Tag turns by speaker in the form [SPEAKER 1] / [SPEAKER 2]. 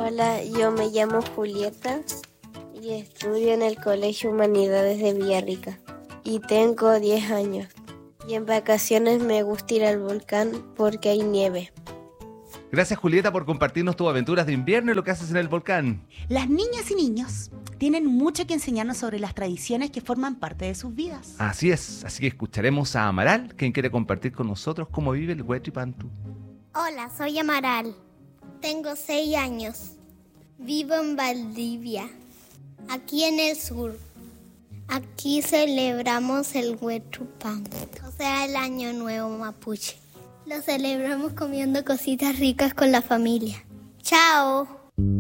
[SPEAKER 1] Hola, yo me llamo Julieta y estudio en el Colegio Humanidades de Villarrica y tengo 10 años. Y en vacaciones me gusta ir al volcán porque hay nieve.
[SPEAKER 2] Gracias, Julieta, por compartirnos tus aventuras de invierno y lo que haces en el volcán.
[SPEAKER 3] Las niñas y niños tienen mucho que enseñarnos sobre las tradiciones que forman parte de sus vidas.
[SPEAKER 2] Así es, así que escucharemos a Amaral, quien quiere compartir con nosotros cómo vive el Huaychipantu.
[SPEAKER 4] Hola, soy Amaral. Tengo 6 años. Vivo en Valdivia, aquí en el sur. Aquí celebramos el Huaychipantu, o sea, el Año Nuevo Mapuche. Lo celebramos comiendo cositas ricas con la familia. ¡Chao!